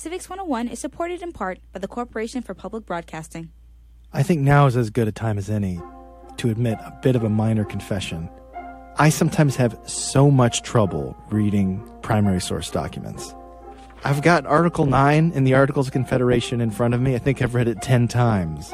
Civics 101 is supported in part by the Corporation for Public Broadcasting. I think now is as good a time as any to admit a bit of a minor confession. I sometimes have so much trouble reading primary source documents. I've got Article 9 in the Articles of Confederation in front of me. I think I've read it 10 times.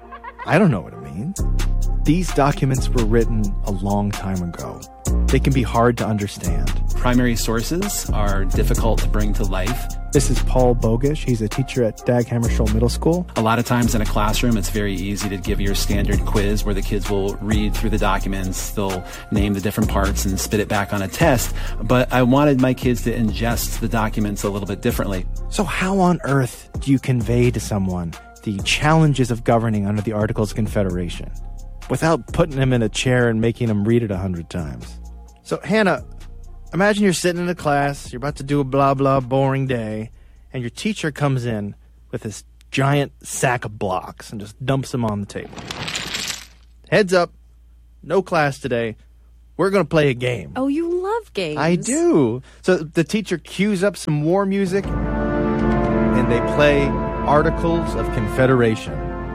I don't know what it means. These documents were written a long time ago. They can be hard to understand. Primary sources are difficult to bring to life. This is Paul Bogish. He's a teacher at Dag Hammarskjöld Middle School. A lot of times in a classroom, it's very easy to give your standard quiz where the kids will read through the documents, they'll name the different parts and spit it back on a test. But I wanted my kids to ingest the documents a little bit differently. So how on earth do you convey to someone the challenges of governing under the Articles of Confederation without putting them in a chair and making them read it 100 times? So, Hannah, imagine you're sitting in a class, you're about to do a blah, blah, boring day, and your teacher comes in with this giant sack of blocks and just dumps them on the table. Heads up, no class today. We're going to play a game. Oh, you love games. I do. So the teacher cues up some war music, and they play Articles of Confederation.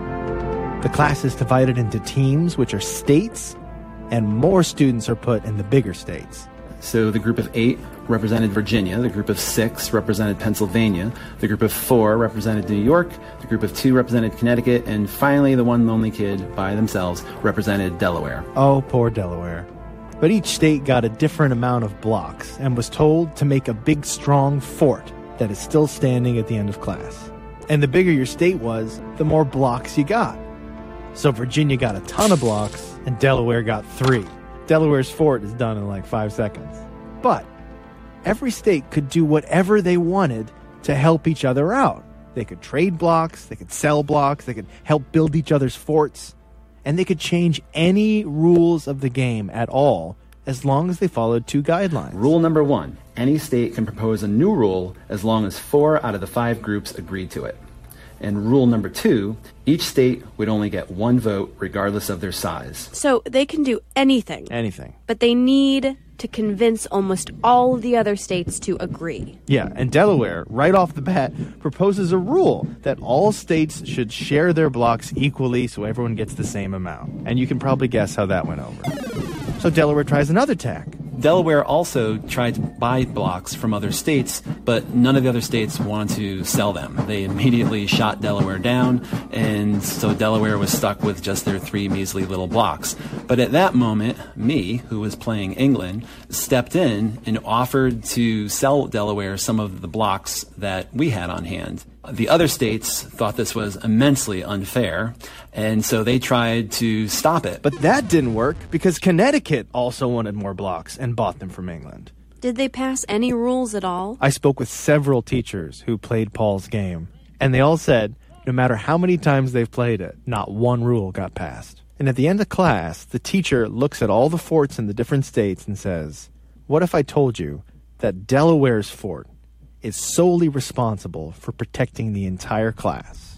The class is divided into teams, which are states, and more students are put in the bigger states. So the group of 8 represented Virginia, the group of 6 represented Pennsylvania, the group of 4 represented New York, the group of 2 represented Connecticut, and finally the one lonely kid by themselves represented Delaware. Oh, poor Delaware. But each state got a different amount of blocks and was told to make a big, strong fort that is still standing at the end of class. And the bigger your state was, the more blocks you got. So Virginia got a ton of blocks, and Delaware got 3. Delaware's fort is done in like 5 seconds. But every state could do whatever they wanted to help each other out. They could trade blocks, they could sell blocks, they could help build each other's forts, and they could change any rules of the game at all as long as they followed 2 guidelines. Rule number 1, any state can propose a new rule as long as 4 out of the 5 groups agreed to it. And rule number 2, each state would only get 1 vote regardless of their size. So they can do anything. Anything. But they need to convince almost all of the other states to agree. Yeah, and Delaware, right off the bat, proposes a rule that all states should share their blocks equally so everyone gets the same amount. And you can probably guess how that went over. So Delaware tries another tack. Delaware also tried to buy blocks from other states, but none of the other states wanted to sell them. They immediately shot Delaware down, and so Delaware was stuck with just their 3 measly little blocks. But at that moment, me, who was playing England, stepped in and offered to sell Delaware some of the blocks that we had on hand. The other states thought this was immensely unfair, and so they tried to stop it. But that didn't work because Connecticut also wanted more blocks and bought them from England. Did they pass any rules at all? I spoke with several teachers who played Paul's game, and they all said no matter how many times they've played it, not 1 rule got passed. And at the end of class, the teacher looks at all the forts in the different states and says, "What if I told you that Delaware's fort is solely responsible for protecting the entire class?"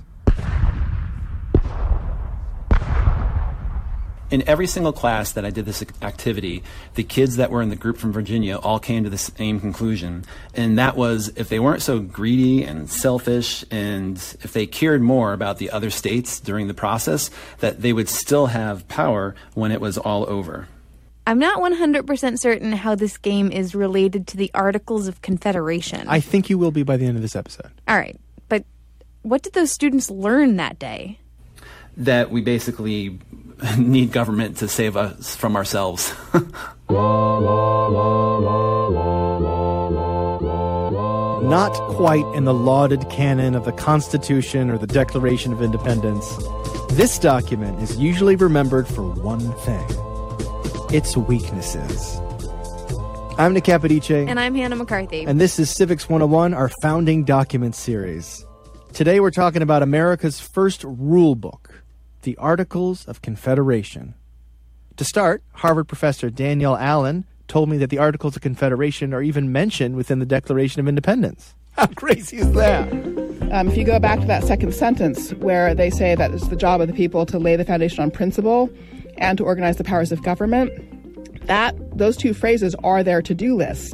In every single class that I did this activity, the kids that were in the group from Virginia all came to the same conclusion, and that was if they weren't so greedy and selfish, and if they cared more about the other states during the process, that they would still have power when it was all over. I'm not 100% certain how this game is related to the Articles of Confederation. I think you will be by the end of this episode. All right, but what did those students learn that day? That we basically need government to save us from ourselves. Not quite in the lauded canon of the Constitution or the Declaration of Independence. This document is usually remembered for one thing: its weaknesses. I'm Nick Capodice. And I'm Hannah McCarthy. And this is Civics 101, our founding document series. Today we're talking about America's first rule book, the Articles of Confederation. To start, Harvard professor Danielle Allen told me that the Articles of Confederation are even mentioned within the Declaration of Independence. How crazy is that? If you go back to that second sentence where they say that it's the job of the people to lay the foundation on principle and to organize the powers of government, those 2 phrases are their to-do list.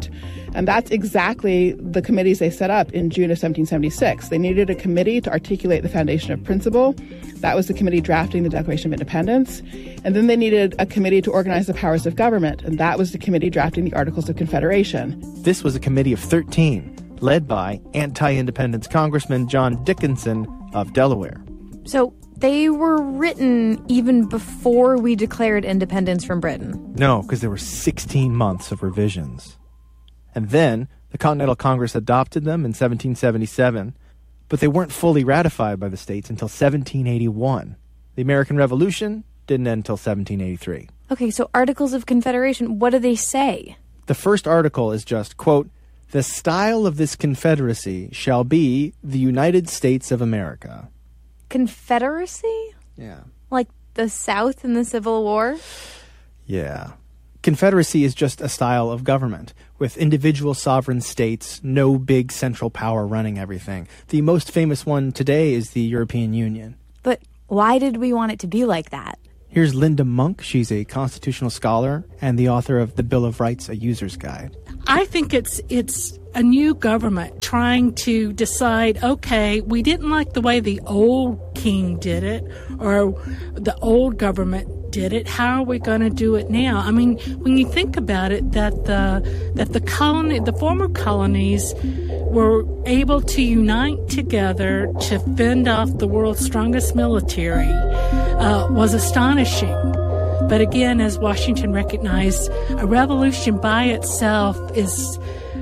And that's exactly the committees they set up in June of 1776. They needed a committee to articulate the foundation of principle. That was the committee drafting the Declaration of Independence. And then they needed a committee to organize the powers of government. And that was the committee drafting the Articles of Confederation. This was a committee of 13, led by anti-independence Congressman John Dickinson of Delaware. So they were written even before we declared independence from Britain. No, because there were 16 months of revisions. And then the Continental Congress adopted them in 1777, but they weren't fully ratified by the states until 1781. The American Revolution didn't end until 1783. Okay, so Articles of Confederation, what do they say? The first article is just, quote, "The style of this confederacy shall be the United States of America." Confederacy? Yeah. Like the South in the Civil War? Yeah. Confederacy is just a style of government, with individual sovereign states, no big central power running everything. The most famous one today is the European Union. But why did we want it to be like that? Here's Linda Monk. She's a constitutional scholar and the author of The Bill of Rights, a User's Guide. I think it's a new government trying to decide, okay, we didn't like the way the old king did it or the old government did it. How are we going to do it now? I mean, when you think about it, that the former colonies were able to unite together to fend off the world's strongest military was astonishing. But again, as Washington recognized, a revolution by itself is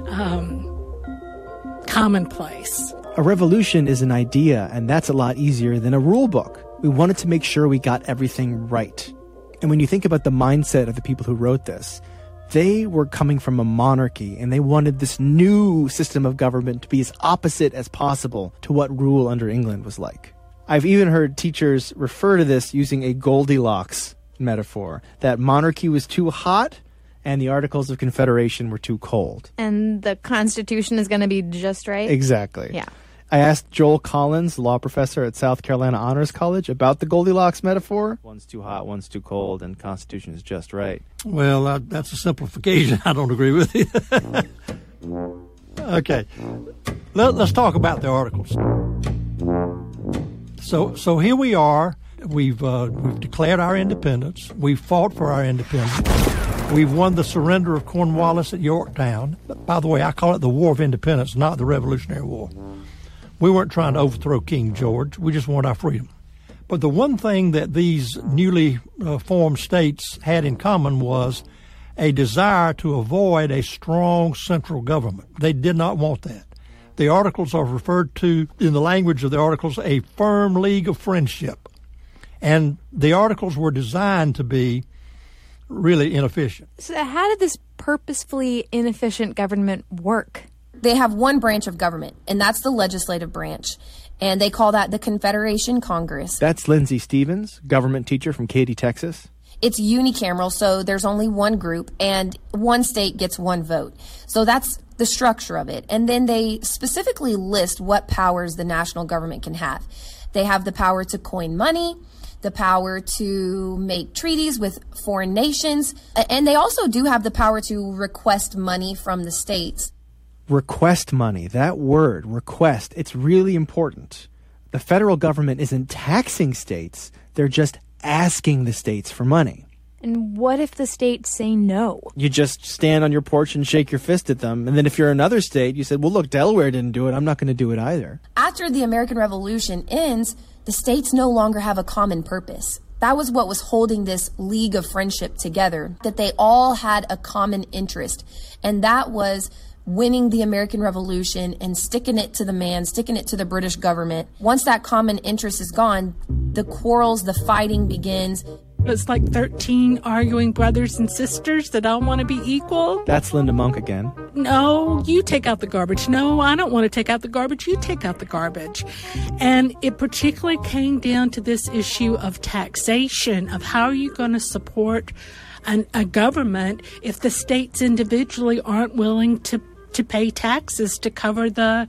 commonplace. A revolution is an idea, and that's a lot easier than a rule book. We wanted to make sure we got everything right. And when you think about the mindset of the people who wrote this, they were coming from a monarchy, and they wanted this new system of government to be as opposite as possible to what rule under England was like. I've even heard teachers refer to this using a Goldilocks metaphor, that monarchy was too hot and the Articles of Confederation were too cold. And the Constitution is going to be just right? Exactly. Yeah. I asked Joel Collins, law professor at South Carolina Honors College, about the Goldilocks metaphor. One's too hot, one's too cold, and Constitution is just right. Well, that's a simplification I don't agree with. Okay. Let's talk about the Articles. So here we are. We've declared our independence. We've fought for our independence. We've won the surrender of Cornwallis at Yorktown. By the way, I call it the War of Independence, not the Revolutionary War. We weren't trying to overthrow King George. We just wanted our freedom. But the one thing that these newly formed states had in common was a desire to avoid a strong central government. They did not want that. The Articles are referred to, in the language of the Articles, a firm league of friendship. And the Articles were designed to be really inefficient. So how did this purposefully inefficient government work? They have one branch of government, and that's the legislative branch. And they call that the Confederation Congress. That's Lindsay Stevens, government teacher from Katy, Texas. It's unicameral, so there's only one group, and one state gets one vote. So that's the structure of it. And then they specifically list what powers the national government can have. They have the power to coin money, the power to make treaties with foreign nations, and they also do have the power to request money from the states. Request money, that word, request, it's really important. The federal government isn't taxing states, they're just asking the states for money. And what if the states say no? You just stand on your porch and shake your fist at them. And then if you're another state, you said, well, look, Delaware didn't do it. I'm not going to do it either. After the American Revolution ends, the states no longer have a common purpose. That was what was holding this league of friendship together, that they all had a common interest. And that was winning the American Revolution and sticking it to the man, sticking it to the British government. Once that common interest is gone, the quarrels, the fighting begins. It's like 13 arguing brothers and sisters that all want to be equal. That's Linda Monk again. No, you take out the garbage. No, I don't want to take out the garbage. You take out the garbage. And it particularly came down to this issue of taxation, of how are you going to support a government if the states individually aren't willing to pay taxes to cover the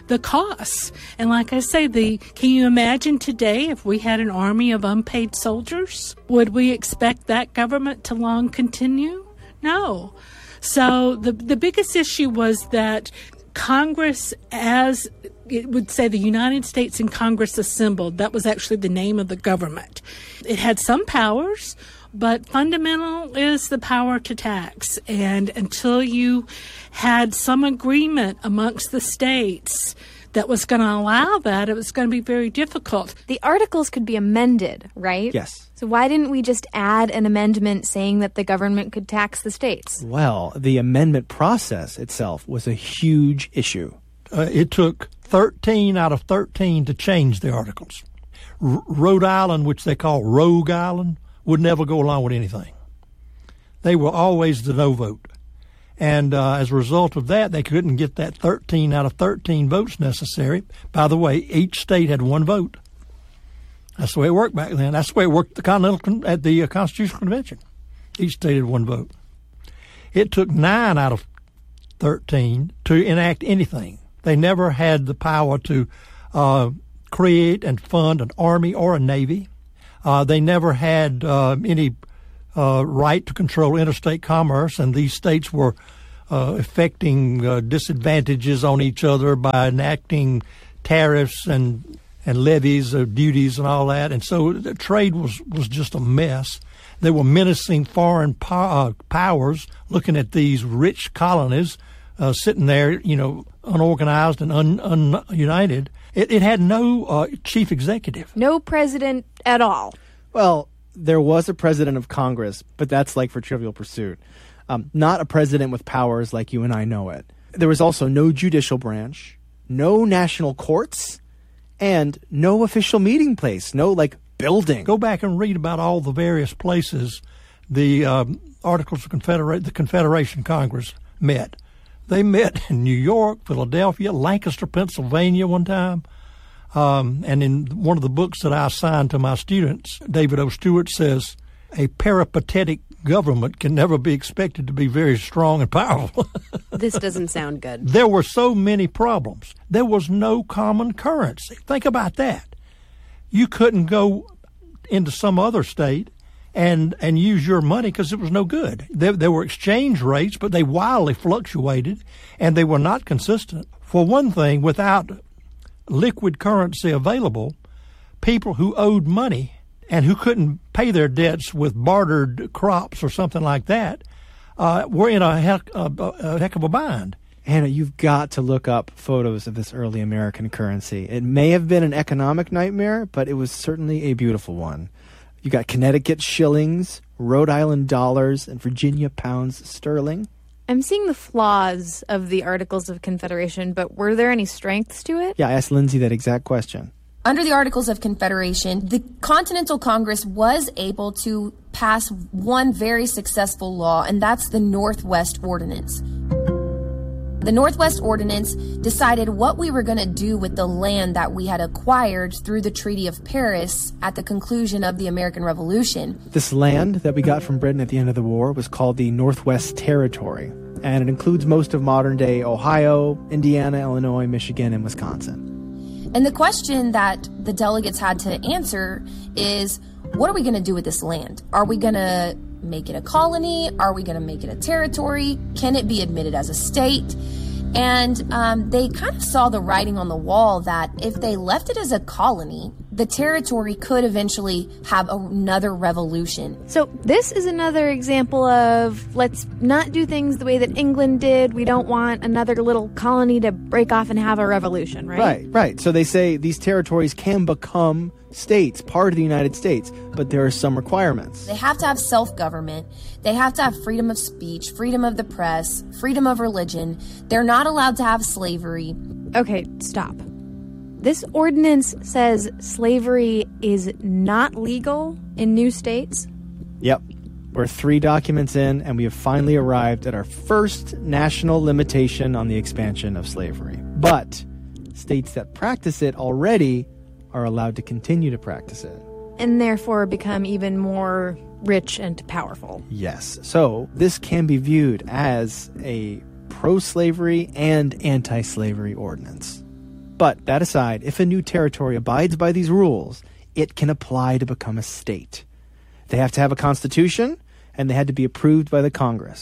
costs. And like I say, can you imagine today if we had an army of unpaid soldiers? Would we expect that government to long continue? No. So the biggest issue was that Congress, as it would say, the United States and Congress assembled, that was actually the name of the government. It had some powers, but fundamental is the power to tax. And until you had some agreement amongst the states that was going to allow that, it was going to be very difficult. The articles could be amended, right? Yes. So why didn't we just add an amendment saying that the government could tax the states? Well, the amendment process itself was a huge issue. It took 13 out of 13 to change the articles. Rhode Island, which they call Rogue Island, would never go along with anything. They were always the no vote. And as a result of that, they couldn't get that 13 out of 13 votes necessary. By the way, each state had one vote. That's the way it worked back then. That's the way it worked at the Constitutional Convention. Each state had one vote. It took 9 out of 13 to enact anything. They never had the power to create and fund an army or a navy. They never had any right to control interstate commerce, and these states were effecting disadvantages on each other by enacting tariffs and levies, duties, and all that. And so the trade was just a mess. They were menacing foreign powers, looking at these rich colonies sitting there, unorganized and ununited. It had no chief executive. No president at all. Well, there was a president of Congress, but that's like for Trivial Pursuit. Not a president with powers like you and I know it. There was also no judicial branch, no national courts, and no official meeting place, no, building. Go back and read about all the various places the Articles of the Confederation Congress met. They met in New York, Philadelphia, Lancaster, Pennsylvania one time. And in one of the books that I assigned to my students, David O. Stewart says, a peripatetic government can never be expected to be very strong and powerful. This doesn't sound good. There were so many problems. There was no common currency. Think about that. You couldn't go into some other state and use your money because it was no good. There were exchange rates, but they wildly fluctuated, and they were not consistent. For one thing, without liquid currency available, people who owed money and who couldn't pay their debts with bartered crops or something like that were in a heck of a bind. Anna, you've got to look up photos of this early American currency. It may have been an economic nightmare, but it was certainly a beautiful one. You got Connecticut shillings, Rhode Island dollars, and Virginia pounds sterling. I'm seeing the flaws of the Articles of Confederation, but were there any strengths to it? Yeah, I asked Lindsay that exact question. Under the Articles of Confederation, the Continental Congress was able to pass one very successful law, and that's the Northwest Ordinance. The Northwest Ordinance decided what we were going to do with the land that we had acquired through the Treaty of Paris at the conclusion of the American Revolution. This land that we got from Britain at the end of the war was called the Northwest Territory, and it includes most of modern-day Ohio, Indiana, Illinois, Michigan, and Wisconsin. And the question that the delegates had to answer is, what are we going to do with this land? Are we going to make it a colony? Are we going to make it a territory? Can it be admitted as a state? And they kind of saw the writing on the wall that if they left it as a colony, the territory could eventually have another revolution. So this is another example of let's not do things the way that England did. We don't want another little colony to break off and have a revolution, right? Right. So they say these territories can become states, part of the United States, but there are some requirements. They have to have self-government. They have to have freedom of speech, freedom of the press, freedom of religion. They're not allowed to have slavery. Okay, stop. This ordinance says slavery is not legal in new states? Yep. We're 3 documents in, and we have finally arrived at our first national limitation on the expansion of slavery. But states that practice it already are allowed to continue to practice it. And therefore become even more rich and powerful. Yes. So this can be viewed as a pro-slavery and anti-slavery ordinance. But that aside, if a new territory abides by these rules, it can apply to become a state. They have to have a constitution, and they had to be approved by the Congress.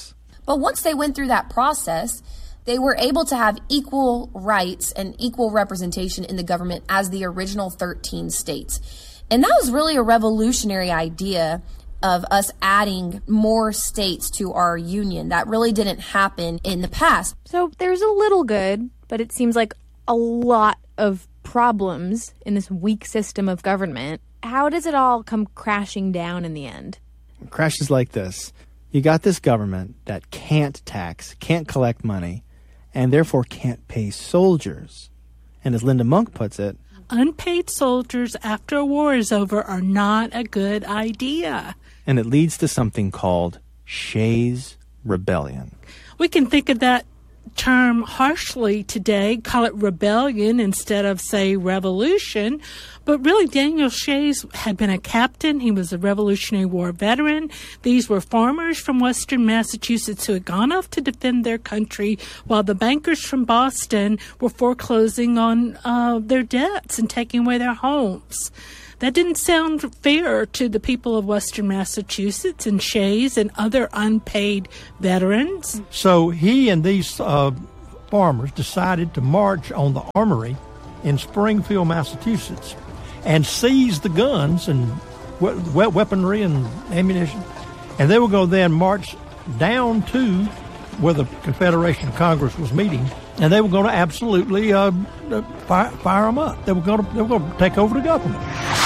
But once they went through that process, they were able to have equal rights and equal representation in the government as the original 13 states. And that was really a revolutionary idea of us adding more states to our union. That really didn't happen in the past. So there's a little good, but it seems like a lot of problems in this weak system of government. How does it all come crashing down in the end? It crashes like this. You got this government that can't tax, can't collect money, and therefore can't pay soldiers. And as Linda Monk puts it, unpaid soldiers after a war is over are not a good idea. And it leads to something called Shays' Rebellion. We can think of that term harshly today, call it rebellion instead of, say, revolution. But really, Daniel Shays had been a captain. He was a Revolutionary War veteran. These were farmers from western Massachusetts who had gone off to defend their country while the bankers from Boston were foreclosing on their debts and taking away their homes. That didn't sound fair to the people of western Massachusetts and Shays and other unpaid veterans. So he and these farmers decided to march on the armory in Springfield, Massachusetts, and seize the guns and weaponry and ammunition. And they were going to then march down to where the Confederation Congress was meeting, and they were going to absolutely fire them up. They were going to take over the government.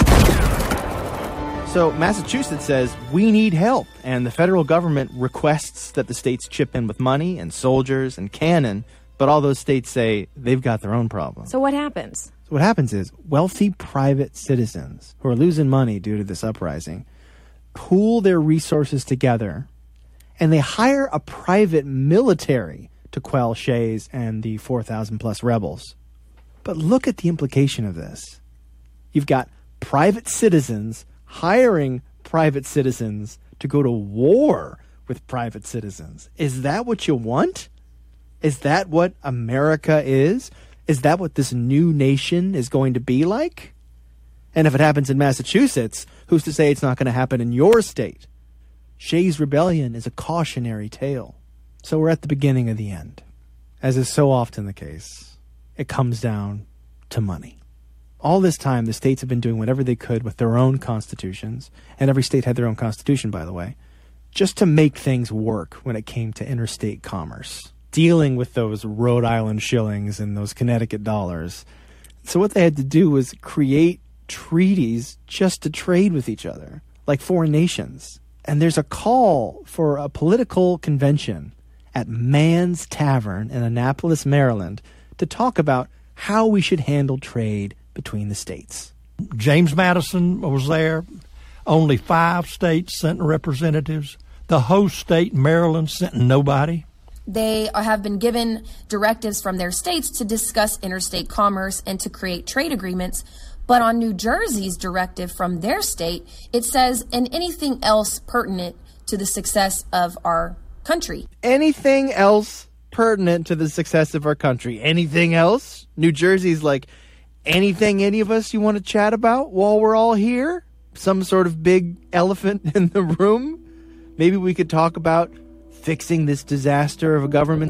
So Massachusetts says, we need help, and the federal government requests that the states chip in with money and soldiers and cannon, but all those states say they've got their own problems. So what happens? So what happens is wealthy private citizens who are losing money due to this uprising pool their resources together, and they hire a private military to quell Shays and the 4,000-plus rebels. But look at the implication of this. You've got private citizens hiring private citizens to go to war with private citizens. Is that what you want? Is that what America is? Is that what this new nation is going to be like? And if it happens in Massachusetts, who's to say it's not going to happen in your state? Shays' Rebellion is a cautionary tale. So we're at the beginning of the end. As is so often the case, it comes down to money. All this time, the states have been doing whatever they could with their own constitutions, and every state had their own constitution, by the way, just to make things work when it came to interstate commerce, dealing with those Rhode Island shillings and those Connecticut dollars. So what they had to do was create treaties just to trade with each other, like foreign nations. And there's a call for a political convention at Mann's Tavern in Annapolis, Maryland, to talk about how we should handle trade between the states. James Madison was there. Only 5 states sent representatives. The host state, Maryland, sent nobody. They have been given directives from their states to discuss interstate commerce and to create trade agreements. But on New Jersey's directive from their state, it says, and anything else pertinent to the success of our country. Anything else pertinent to the success of our country? Anything else? New Jersey's like, anything any of us you want to chat about while we're all here? Some sort of big elephant in the room? Maybe we could talk about fixing this disaster of a government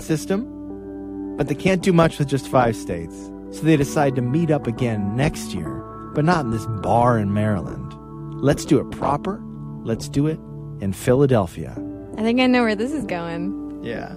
system? But they can't do much with just 5 states. So they decide to meet up again next year, but not in this bar in Maryland. Let's do it proper. Let's do it in Philadelphia. I think I know where this is going. Yeah.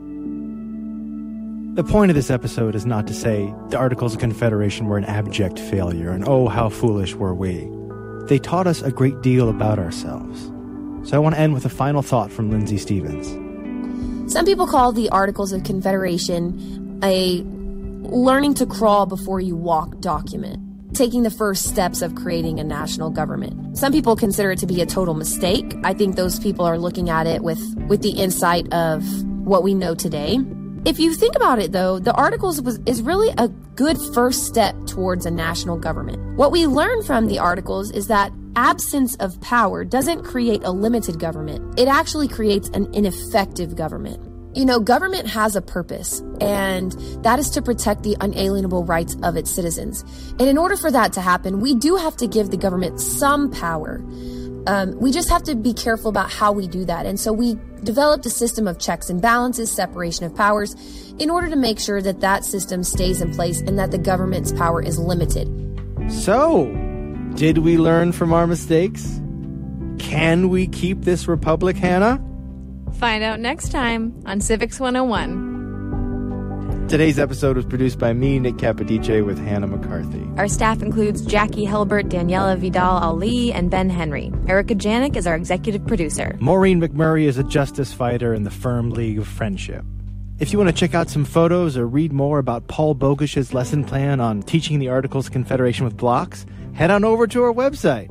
The point of this episode is not to say the Articles of Confederation were an abject failure and oh, how foolish were we. They taught us a great deal about ourselves. So I want to end with a final thought from Lindsay Stevens. Some people call the Articles of Confederation a learning to crawl before you walk document, taking the first steps of creating a national government. Some people consider it to be a total mistake. I think those people are looking at it with the insight of what we know today. If you think about it, though, the Articles is really a good first step towards a national government. What we learn from the Articles is that absence of power doesn't create a limited government. It actually creates an ineffective government. You know, government has a purpose, and that is to protect the unalienable rights of its citizens. And in order for that to happen, we do have to give the government some power. We just have to be careful about how we do that. And so we developed a system of checks and balances, separation of powers, in order to make sure that that system stays in place and that the government's power is limited. So, did we learn from our mistakes? Can we keep this republic, Hannah? Find out next time on Civics 101. Today's episode was produced by me, Nick Capodice, with Hannah McCarthy. Our staff includes Jackie Helbert, Daniela Vidal-Ali, and Ben Henry. Erica Janik is our executive producer. Maureen McMurray is a justice fighter in the Firm League of Friendship. If you want to check out some photos or read more about Paul Bogish's lesson plan on teaching the Articles of Confederation with blocks, head on over to our website,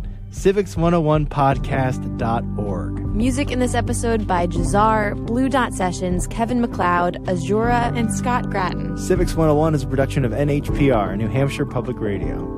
civics101podcast.org. Music in this episode by Jazar, Blue Dot Sessions, Kevin MacLeod, Azura, and Scott Grattan. Civics 101 is a production of NHPR, New Hampshire Public Radio.